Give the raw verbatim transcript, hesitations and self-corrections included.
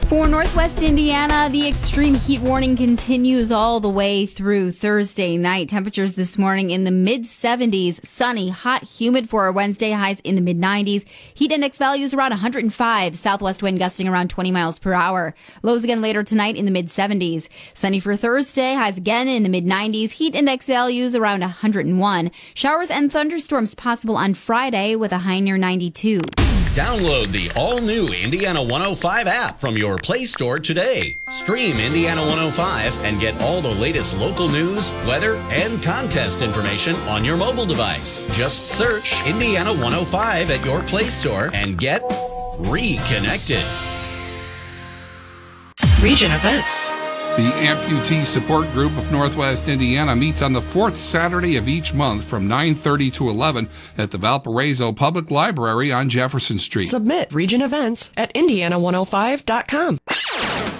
For Northwest Indiana, the extreme heat warning continues all the way through Thursday night. Temperatures this morning in the mid seventies, sunny, hot, humid for our Wednesday, highs in the mid nineties. Heat index values around one hundred five, southwest wind gusting around twenty miles per hour. Lows again later tonight in the mid seventies. Sunny for Thursday, highs again in the mid nineties. Heat index values around one hundred one. Showers and thunderstorms possible on Friday with a high near ninety-two. Download the all-new Indiana one oh five app from your Play Store today. Stream Indiana one oh five and get all the latest local news, weather, and contest information on your mobile device. Just search Indiana one oh five at your Play Store and get reconnected. Region events. The Amputee Support Group of Northwest Indiana meets on the fourth Saturday of each month from nine thirty to eleven at the Valparaiso Public Library on Jefferson Street. Submit region events at indiana one oh five dot com.